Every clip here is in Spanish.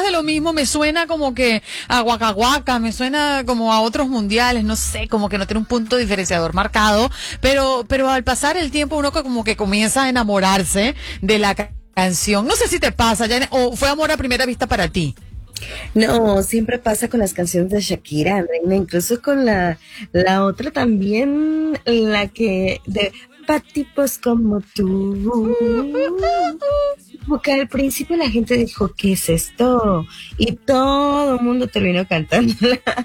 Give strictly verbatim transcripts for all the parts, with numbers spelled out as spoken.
de lo mismo, me suena como que a Waka Waka, me suena como a otros mundiales, no sé, como que no tiene un punto diferenciador marcado, pero, pero al pasar el tiempo uno como que comienza a enamorarse de la ca- canción. No sé si te pasa, ya, o fue amor a primera vista para ti. No, siempre pasa con las canciones de Shakira, Reina, incluso con la, la otra también, la que de pa' tipos como tú. Porque al principio la gente dijo, ¿qué es esto? Y todo el mundo terminó cantando.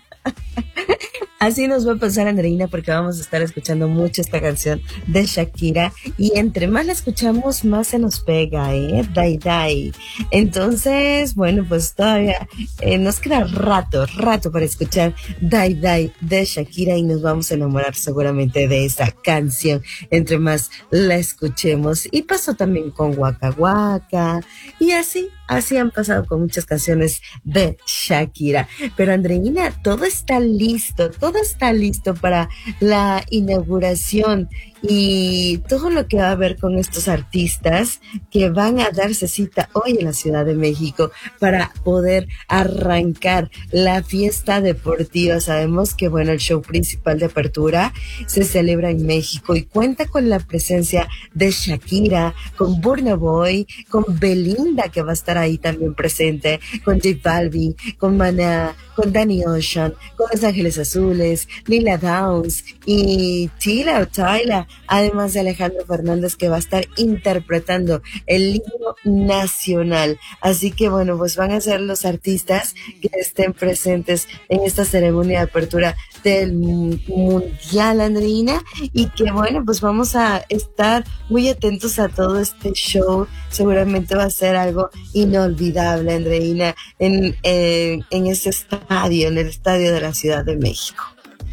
Así nos va a pasar, Andreina, porque vamos a estar escuchando mucho esta canción de Shakira y entre más la escuchamos, más se nos pega, ¿eh? Dai Dai. Entonces, bueno, pues todavía eh, nos queda rato, rato para escuchar Dai Dai de Shakira y nos vamos a enamorar seguramente de esa canción entre más la escuchemos. Y pasó también con Waka Waka y así, así han pasado con muchas canciones de Shakira. Pero Andreina, todo está listo, todo está listo para la inauguración y todo lo que va a haber con estos artistas que van a darse cita hoy en la Ciudad de México para poder arrancar la fiesta deportiva. Sabemos que, bueno, el show principal de apertura se celebra en México y cuenta con la presencia de Shakira, con Burna Boy, con Belinda, que va a estar ahí también presente, con J Balvin, con Maná, con Danny Ocean, con Los Ángeles Azules, Lila Downs y Tila o Tyla, además de Alejandro Fernández, que va a estar interpretando el himno nacional. Así que bueno, pues van a ser los artistas que estén presentes en esta ceremonia de apertura del Mundial, Andreina, y que bueno, pues vamos a estar muy atentos a todo este show. Seguramente va a ser algo inolvidable, Andreina, en, eh, en ese estadio, en el estadio de la Ciudad de México.